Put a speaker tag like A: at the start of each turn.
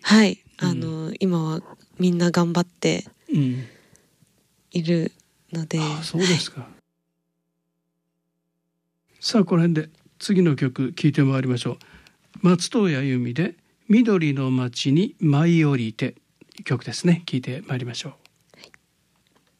A: はい、今はみんな頑張っているので、
B: そうですか。さあこの辺で次の曲聴いてまいりましょう。松任谷由実で緑の街に舞い降りて、曲ですね。聴いてまいりましょう。